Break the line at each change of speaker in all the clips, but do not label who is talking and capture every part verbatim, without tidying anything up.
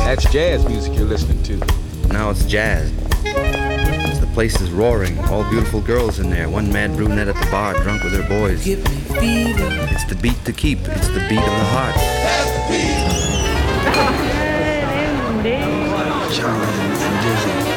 That's jazz music you're listening to.
Now it's jazz. The place is roaring, all beautiful girls in there. One mad brunette at the bar, drunk with her boys.
Give me fever.
It's the beat to keep. It's the beat of the heart.
That's the beat.
Charlie and Dizzy.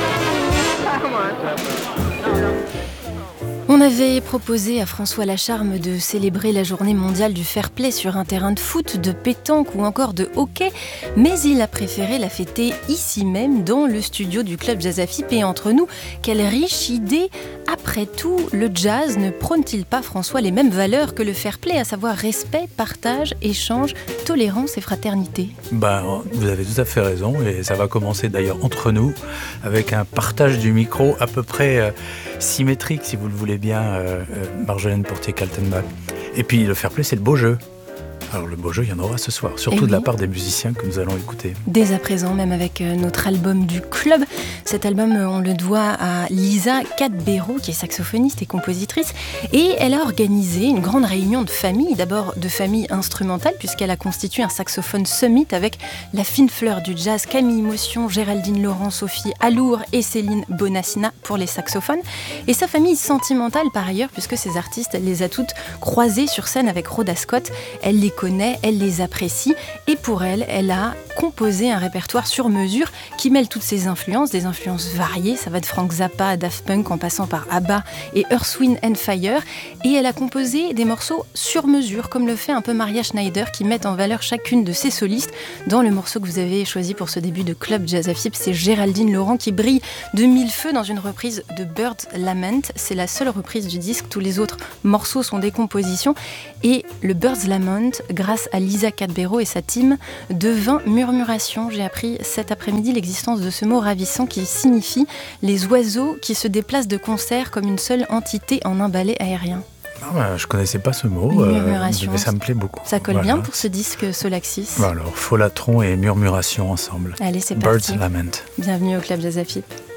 On avait proposé à François Lacharme de célébrer la journée mondiale du fair play sur un terrain de foot, de pétanque ou encore de hockey, mais il a préféré la fêter ici même, dans le studio du Club Jazz Afip. Et entre nous, quelle riche idée! Après tout, le jazz ne prône-t-il pas, François, les mêmes valeurs que le fair play, à savoir respect, partage, échange, tolérance et fraternité?
Ben, vous avez tout à fait raison, et ça va commencer d'ailleurs entre nous, avec un partage du micro à peu près euh, symétrique, si vous le voulez bien, euh, euh, Marjolaine Portier-Kaltenbach. Et puis le fair play, c'est le beau jeu. Alors le beau jeu, il y en aura ce soir, surtout
oui.
de la part des musiciens que nous allons écouter.
Dès à présent, même avec notre album du club. Cet album, on le doit à Lisa Cadbero, qui est saxophoniste et compositrice. Et elle a organisé une grande réunion de famille, d'abord de famille instrumentale, puisqu'elle a constitué un saxophone summit avec la fine fleur du jazz, Camille Motion, Géraldine Laurent, Sophie Alour et Céline Bonassina pour les saxophones. Et sa famille sentimentale par ailleurs, puisque ces artistes, elle les a toutes croisées sur scène avec Rhoda Scott. Elle les connaît, elle les apprécie, et pour elle, elle a composé un répertoire sur mesure qui mêle toutes ses influences, des influences variées, ça va de Frank Zappa à Daft Punk en passant par ABBA et Earth, Wind and Fire, et elle a composé des morceaux sur mesure, comme le fait un peu Maria Schneider, qui met en valeur chacune de ses solistes. Dans le morceau que vous avez choisi pour ce début de Club Jazz Afip, c'est Géraldine Laurent qui brille de mille feux dans une reprise de Bird's Lament. C'est la seule reprise du disque, tous les autres morceaux sont des compositions, et le Bird's Lament, grâce à Lisa Cadbero et sa team, devint murmuration. J'ai appris cet après-midi l'existence de ce mot ravissant qui signifie les oiseaux qui se déplacent de concert comme une seule entité en un balai aérien.
Non, bah, je ne connaissais pas ce mot,
murmuration,
euh, mais ça me plaît beaucoup.
Ça colle
voilà.
bien pour ce disque Solaxis.
Bah alors, Folatron et murmuration ensemble.
Allez, c'est
Bird's
parti.
Lament.
Bienvenue au Club Jazz Afip.